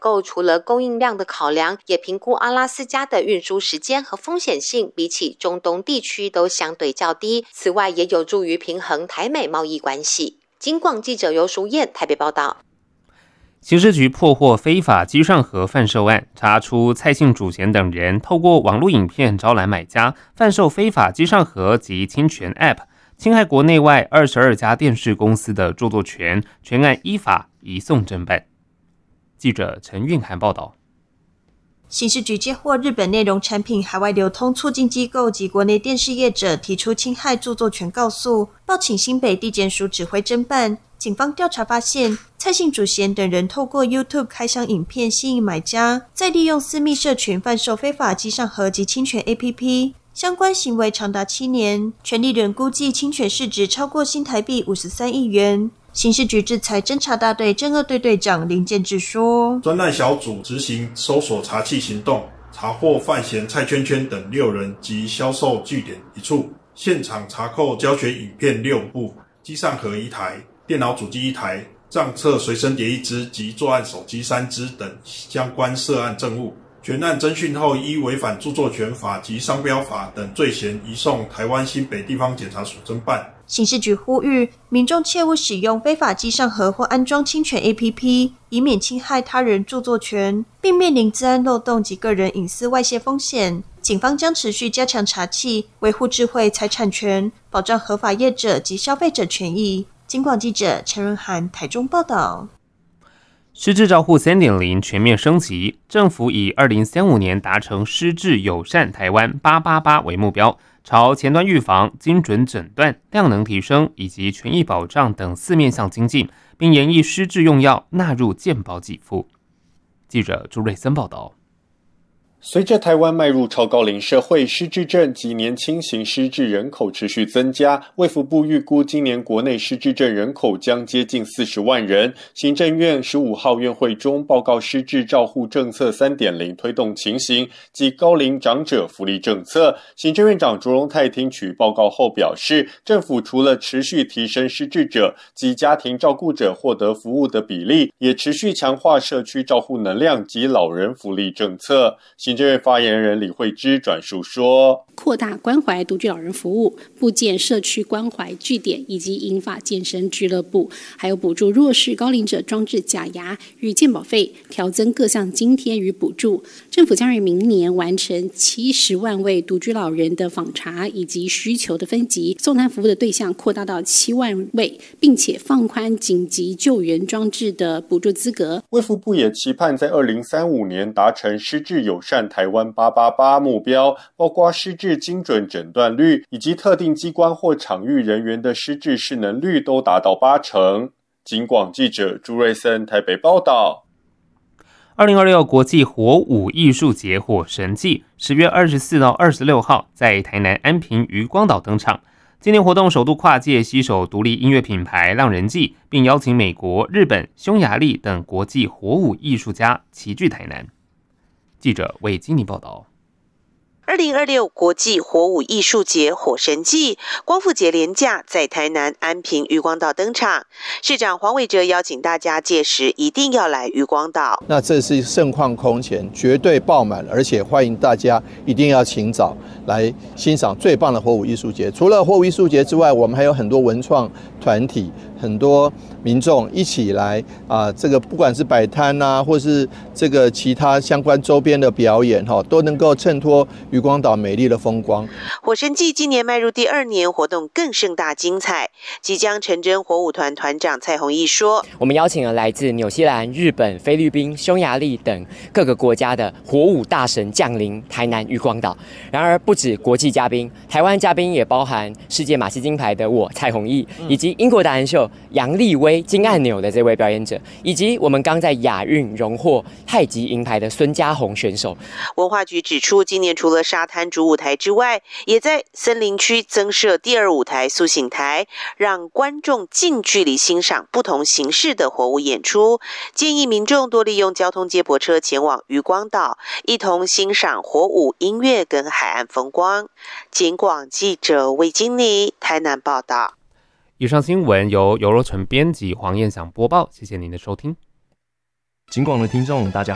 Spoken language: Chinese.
构除了供应量的考量，也评估阿拉斯加的运输时间和风险性比起中东地区都相对较低，此外也有助于平衡台美贸易关系。警广记者游淑燕台北报道。 刑事局破获非法机上盒贩售案，查出蔡姓主嫌等人透过网络影片招揽买家，贩售非法机上盒及侵权 App， 侵害国内外22家电视公司的著作权，全案依法移送侦办。记者陈韵涵报道。 刑事局接获日本内容产品海外流通促进机构及国内电视业者提出侵害著作权告诉，报请新北地检署指挥侦办。警方调查发现，蔡姓主嫌等人透过 YouTube 开箱影片吸引买家，再利用私密社群贩售非法机上盒及侵权 APP， 相关行为长达7年，权利人估计侵权市值超过新台币53亿元。刑事局制裁侦查大队侦二队队长林建志说， 专案小组执行搜索查缉行动，查获范闲、蔡圈圈等6人及销售据点1处，现场查扣教学影片6部，机上盒1台，电脑主机1台，账册随身碟1支及作案手机3支等相关涉案证物。全案侦讯后，依违反著作权法及商标法等罪嫌，移送台湾新北地方检察署侦办。 刑事局呼吁民众切勿使用非法机上盒或安装侵权 APP， 以免侵害他人著作权，并面临资安漏洞及个人隐私外泄风险。警方将持续加强查缉，维护智慧财产权，保障合法业者及消费者权益。警广记者陈润涵台中报道。 失智照护 3.0 全面升级，政府以2035年达成失智友善台湾888为目标，朝前端预防、精准诊断、量能提升以及权益保障等4面向精进，并研议失智用药纳入健保给付。记者朱瑞森报道。 随着台湾迈入超高龄社会，失智症及年轻型失智人口持续增加，卫福部预估今年国内失智症人口将接近40万人。行政院15号院会中报告失智照护政策 3.0 推动情形及高龄长者福利政策。行政院长卓荣泰听取报告后表示，政府除了持续提升失智者及家庭照顾者获得服务的比例，也持续强化社区照护能量及老人福利政策。行政院发言人李惠芝转述说， 扩大关怀独居老人服务，布建社区关怀据点以及银发健身俱乐部，还有补助弱势高龄者装置假牙与健保费，调增各项津贴与补助。政府将于明年完成70万位独居老人的访查以及需求的分级，送餐服务的对象扩大到7万位，并且放宽紧急救援装置的补助资格。 卫福部也期盼在2035年达成失智友善台湾888目标，包括失智精准诊断率以及特定机关或场域人员的失智适能率都达到80%。警广记者朱瑞森台北报道。 2026国际火舞艺术节火神祭10月24到26号在台南安平渔光岛登场。今年活动首度跨界携手独立音乐品牌浪人祭，并邀请美国、日本、匈牙利等国际火舞艺术家齐聚台南。记者为金妮报道。 2026国际火舞艺术节火神祭光复节连假在台南安平渔光岛登场，市长黄伟哲邀请大家届时一定要来渔光岛。 那这是盛况空前，绝对爆满，而且欢迎大家一定要请早来欣赏最棒的火舞艺术节。除了火舞艺术节之外，我们还有很多文创团体，很多民众一起来这个不管是摆摊啊，或是这个其他相关周边的表演都能够衬托渔光岛美丽的风光。 火神祭今年迈入第2年，活动更盛大精彩。即将成真火舞团团长蔡宏毅说， 我们邀请了来自纽西兰、日本、菲律宾、匈牙利等各个国家的火舞大神降临台南渔光岛。然而不止国际嘉宾，台湾嘉宾也包含世界马戏金牌的我蔡宏毅，以及英国达人秀杨丽薇金按钮的这位表演者，以及我们刚在亚运荣获太极银牌的孙家宏选手。 文化局指出，今年除了沙滩主舞台之外，也在森林区增设第2舞台苏醒台，让观众近距离欣赏不同形式的火舞演出。建议民众多利用交通接驳车前往渔光岛，一同欣赏火舞、音乐跟海岸风光。警广记者魏金妮台南报道。 以上新闻由游若纯编辑，黄燕祥播报，谢谢您的收听。 警广的听众大家